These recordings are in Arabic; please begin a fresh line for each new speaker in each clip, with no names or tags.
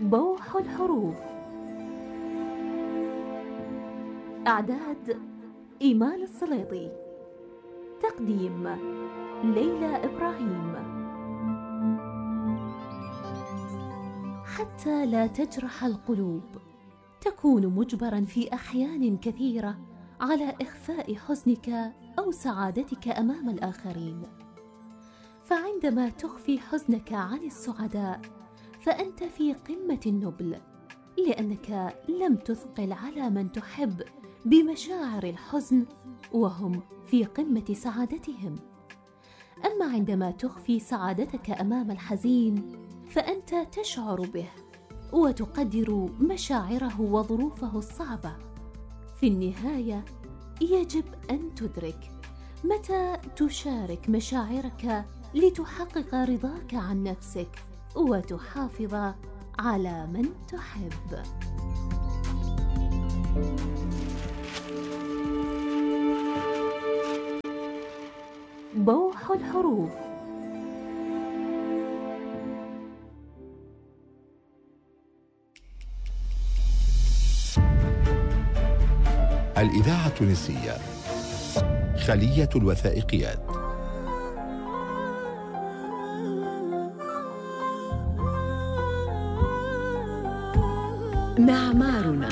بوح الحروف. إعداد إيمان السليطي. تقديم ليلى إبراهيم. حتى لا تجرح القلوب، تكون مجبرا في أحيان كثيرة على إخفاء حزنك أو سعادتك أمام الآخرين. فعندما تخفي حزنك عن السعداء فأنت في قمة النبل، لأنك لم تثقل على من تحب بمشاعر الحزن وهم في قمة سعادتهم. أما عندما تخفي سعادتك أمام الحزين فأنت تشعر به وتقدر مشاعره وظروفه الصعبة. في النهاية يجب أن تدرك متى تشارك مشاعرك لتحقق رضاك عن نفسك وتحافظ على من تحب. بوح الحروف.
الإذاعة التونسية، خلية الوثائقيات.
معمارنا،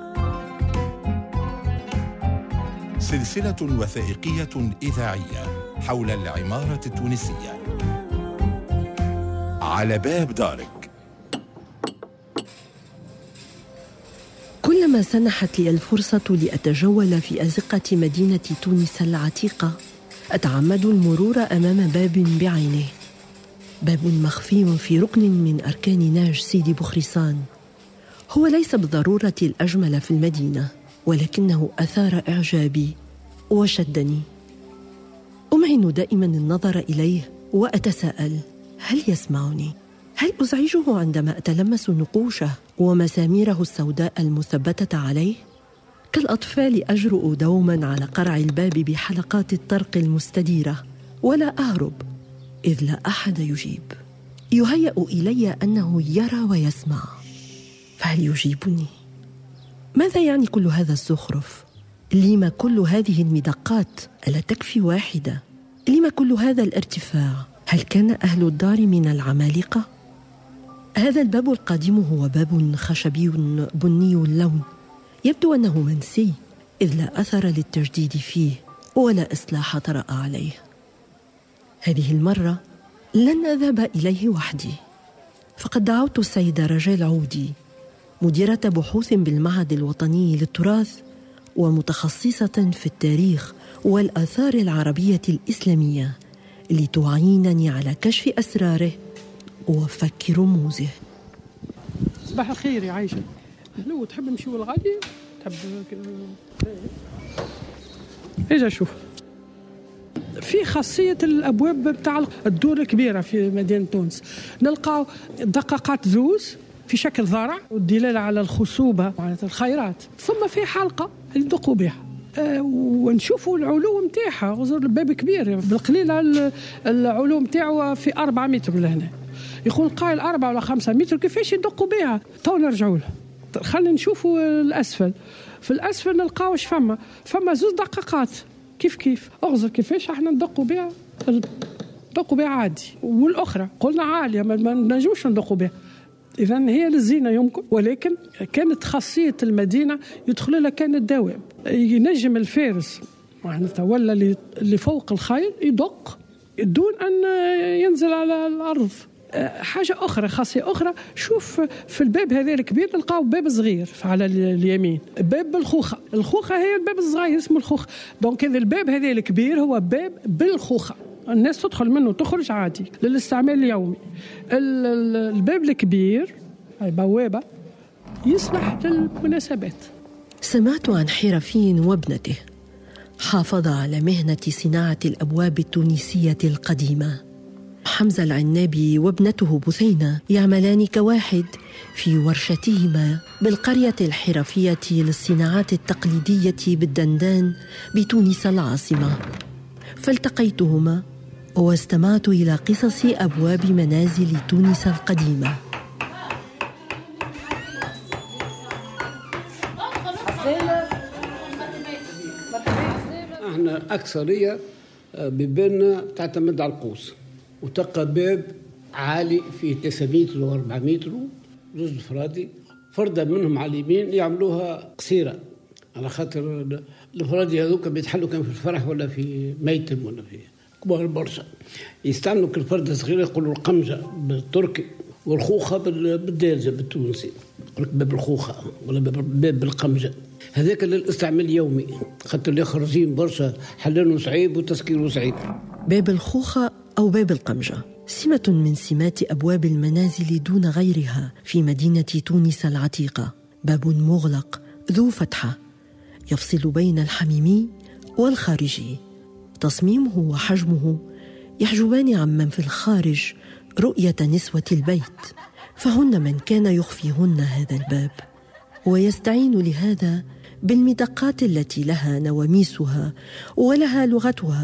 سلسلة وثائقية إذاعية حول العمارة التونسية. على باب دارك.
كلما سنحت لي الفرصة لأتجول في أزقة مدينة تونس العتيقة أتعمد المرور أمام باب بعينه، باب مخفي في ركن من أركان ناج سيدي بوخريصان. هو ليس بالضرورة الأجمل في المدينة، ولكنه أثار إعجابي وشدني. أمعن دائما النظر إليه وأتساءل: هل يسمعني؟ هل أزعجه عندما أتلمس نقوشه ومساميره السوداء المثبتة عليه؟ كالأطفال أجرؤ دوما على قرع الباب بحلقات الطرق المستديرة ولا أهرب، إذ لا أحد يجيب. يهيأ إلي أنه يرى ويسمع، فهل يجيبني؟ ماذا يعني كل هذا الزخرف؟ لما كل هذه المدقات؟ ألا تكفي واحدة؟ لما كل هذا الارتفاع؟ هل كان أهل الدار من العمالقة؟ هذا الباب القديم هو باب خشبي بني اللون، يبدو أنه منسي، إذ لا أثر للتجديد فيه ولا إصلاح طرأ عليه. هذه المرة لن أذهب إليه وحدي، فقد دعوت السيدة رجال عودي، مديرة بحوث بالمعهد الوطني للتراث ومتخصصة في التاريخ والآثار العربية الإسلامية، لتعينني على كشف أسراره وفك رموزه.
صباح الخير يا عايشة. لو تحب نمشيو الغادي، تحب اجا شوف في خاصية الأبواب بتاع الدور الكبيرة في مدينة تونس. نلقاو دقاقات زوز في شكل ذرع والدلالة على الخصوبة وعلى الخيرات، ثم في حلقة يدقوا بها ونشوفوا العلو متاعها. غزر الباب كبير بالقليل، العلو متاعه في 4 متر لهنا. يقول قائل 4 ولا 5 متر، كيفاش يدقوا بها؟ تو نرجعوا له. خلينا نشوفوا الأسفل. في الأسفل نلقاو اش فما زوز دقاقات كيف اغزر كيفاش احنا ندقوا بها عادي، والأخرى قلنا عالية ما نجوش ندقوا بها. إذن هي للزينة يمكن، ولكن كانت خاصية المدينة يدخل لها كان الدوام. ينجم الفارس معناتها ولا اللي فوق الخيل يدق دون أن ينزل على الأرض. حاجة أخرى، خاصية أخرى، شوف في الباب هذا الكبير نلقاو باب صغير على اليمين، باب بالخوخة. الخوخة هي الباب الصغير اسمه الخوخة. دونك هذا الباب هذا الكبير هو باب بالخوخة، الناس تدخل منه تخرج عادي للاستعمال اليومي. الباب الكبير هاي بوابة يصلح للمناسبات.
سمعت عن حرفي وابنته حافظ على مهنة صناعة الأبواب التونسية القديمة. حمزة العنابي وابنته بثينة يعملان كواحد في ورشتهما بالقرية الحرفية للصناعات التقليدية بالدندان بتونس العاصمة. فالتقيتهما واستمعت إلى قصص أبواب منازل تونس القديمة.
احنا أكثرية بيباننا تعتمد على القوس، وتلقى باب عالي فيه 3 متر و4 متر، زوج فرادي، فردة منهم على اليمين يعملوها قصيرة على خاطر الفرادي هذوك بيتحلوا كان في الفرح ولا في ميتم ولا في كبار برشا. يستعملوا كل فردة صغيرة يقولوا القمجة بالتركي والخوخة بالدارجة بالتونسي، يقول لك باب الخوخة ولا باب القمجة. هذاك للاستعمال اليومي خاطر اللي خارجين برشا حلانه صعيب وتسكيره صعيب.
باب الخوخة أو باب القمجة سمة من سمات أبواب المنازل دون غيرها في مدينة تونس العتيقة. باب مغلق ذو فتحة يفصل بين الحميمي والخارجي. تصميمه وحجمه يحجبان عمن في الخارج رؤية نسوة البيت، فهن من كان يخفيهن هذا الباب، ويستعين لهذا بالمدقات التي لها نواميسها ولها لغتها